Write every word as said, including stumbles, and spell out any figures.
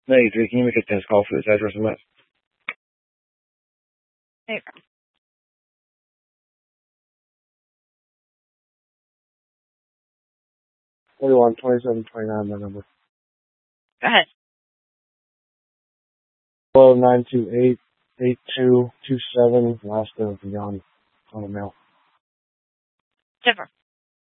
ninety-three, can you make a test call for this address I'm at? There you go. forty-one, twenty-seven, twenty-nine, my number. Go ahead. Hello, nine two eight, eight two two seven, last name of Beyond on the mail. Different.